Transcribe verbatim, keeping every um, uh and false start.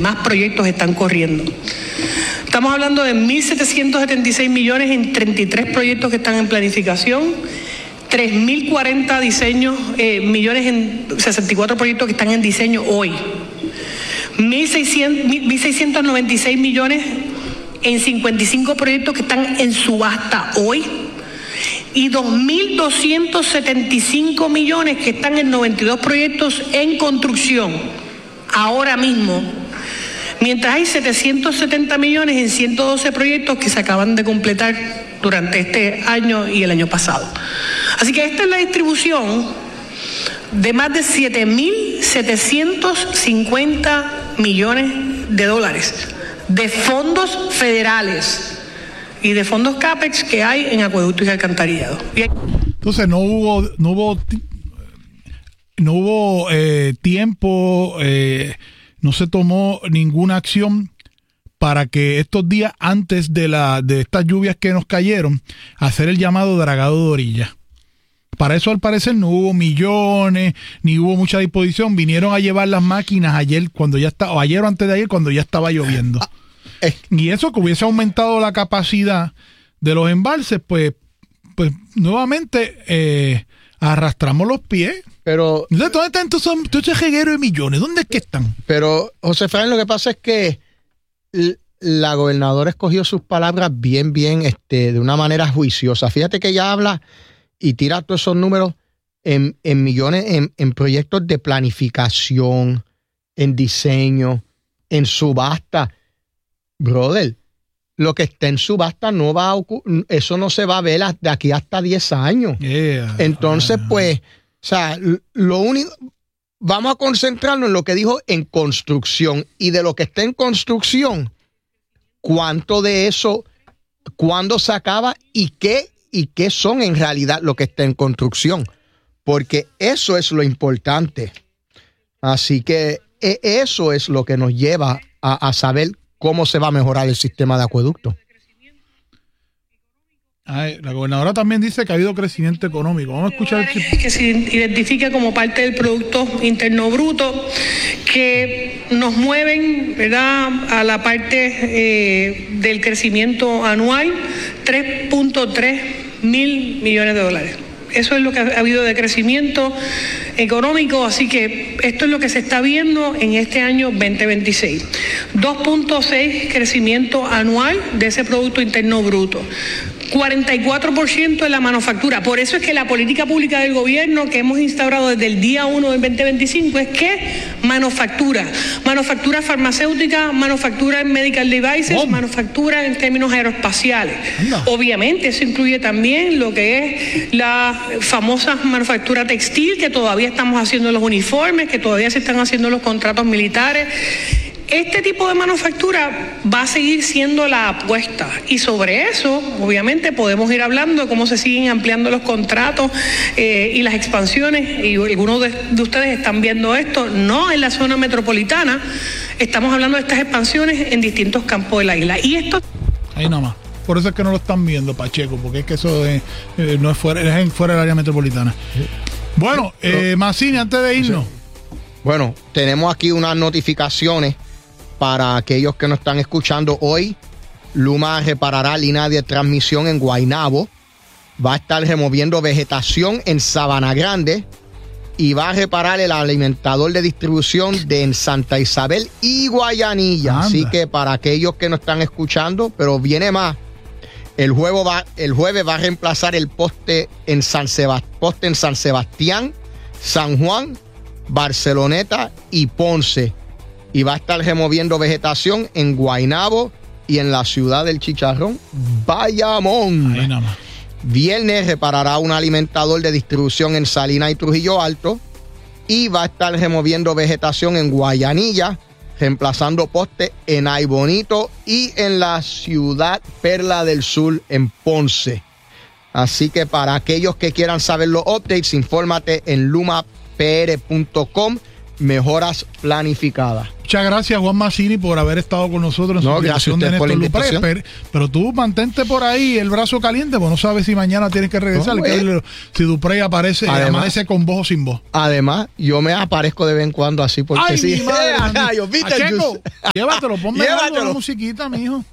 más proyectos están corriendo. Estamos hablando de mil setecientos setenta y seis millones en treinta y tres proyectos que están en planificación, tres mil cuarenta diseños, eh, millones en sesenta y cuatro proyectos que están en diseño hoy, mil seiscientos noventa y seis millones en cincuenta y cinco proyectos que están en subasta hoy y dos mil doscientos setenta y cinco millones que están en noventa y dos proyectos en construcción ahora mismo, mientras hay setecientos setenta millones en ciento doce proyectos que se acaban de completar durante este año y el año pasado. Así que esta es la distribución de más de siete mil setecientos cincuenta millones de dólares de fondos federales y de fondos CAPEX que hay en acueductos y alcantarillado. Entonces no hubo no hubo no hubo eh, tiempo, eh, no se tomó ninguna acción para que estos días antes de la de estas lluvias que nos cayeron, hacer el llamado dragado de orilla. Para eso al parecer no hubo millones, ni hubo mucha disposición. Vinieron a llevar las máquinas ayer cuando ya estaba, o ayer o antes de ayer cuando ya estaba lloviendo. Y eso que hubiese aumentado la capacidad de los embalses, pues, pues nuevamente eh, arrastramos los pies. Pero ¿dónde están todos esos regueros de millones? ¿Dónde es que están? Pero, José Efraín, lo que pasa es que la gobernadora escogió sus palabras bien, bien, este, de una manera juiciosa. Fíjate que ella habla y tira todos esos números en, en millones, en, en proyectos de planificación, en diseño, en subasta. Brother, lo que está en subasta no va a ocurrir, eso no se va a ver de aquí hasta diez años. Yeah. Entonces, pues, o sea, lo único, vamos a concentrarnos en lo que dijo en construcción, y de lo que está en construcción, cuánto de eso, cuándo se acaba y qué y qué son en realidad lo que está en construcción, porque eso es lo importante. Así que eso es lo que nos lleva a, a saber cómo se va a mejorar el sistema de acueducto. Ay, la gobernadora también dice que ha habido crecimiento económico. Vamos a escuchar el... que se identifica como parte del Producto Interno Bruto, que nos mueven, ¿verdad?, a la parte eh, del crecimiento anual, tres punto tres mil millones de dólares. Eso es lo que ha habido de crecimiento económico, así que esto es lo que se está viendo en este año veinte veintiséis. dos punto seis crecimiento anual de ese Producto Interno Bruto. cuarenta y cuatro por ciento de la manufactura. Por eso es que la política pública del gobierno que hemos instaurado desde el día uno del veinte veinticinco es que manufactura, manufactura farmacéutica, manufactura en medical devices, oh. manufactura en términos aeroespaciales. Anda. Obviamente eso incluye también lo que es la famosa manufactura textil, que todavía estamos haciendo los uniformes, que todavía se están haciendo los contratos militares. Este tipo de manufactura va a seguir siendo la apuesta, y sobre eso obviamente podemos ir hablando de cómo se siguen ampliando los contratos eh, y las expansiones, y algunos de, de ustedes están viendo esto, no en la zona metropolitana, estamos hablando de estas expansiones en distintos campos de la isla. Y esto... Ahí nada más. Por eso es que no lo están viendo, Pacheco, porque es que eso es, eh, no es fuera, es fuera del área metropolitana. Bueno, eh, Mazzini, antes de irnos. Bueno, tenemos aquí unas notificaciones para aquellos que nos están escuchando hoy. Luma reparará línea de transmisión en Guaynabo, va a estar removiendo vegetación en Sabana Grande y va a reparar el alimentador de distribución de en Santa Isabel y Guayanilla. Anda. Así que para aquellos que nos están escuchando, pero viene más, el jueves va, el jueves va a reemplazar el poste en San Sebast- poste en San Sebastián, San Juan, Barceloneta y Ponce. Y va a estar removiendo vegetación en Guaynabo y en la ciudad del Chicharrón, Bayamón. Ahí nada más. Viernes reparará un alimentador de distribución en Salinas y Trujillo Alto. Y va a estar removiendo vegetación en Guayanilla, reemplazando postes en Aybonito y en la ciudad Perla del Sur, en Ponce. Así que para aquellos que quieran saber los updates, infórmate en luma p r punto com. mejoras planificadas. Muchas gracias, Juan Mazzini, por haber estado con nosotros en no, su dirección de Néstor Duprey. Pero, pero tú mantente por ahí el brazo caliente, porque no sabes si mañana tienes que regresar. No, que si Duprey aparece, además, amanece con voz o sin voz. Además, yo me aparezco de vez en cuando así, porque Ay, sí. Mi madre, yo, Checo, llévatelo, ponme Llévatelo. Una musiquita, mijo.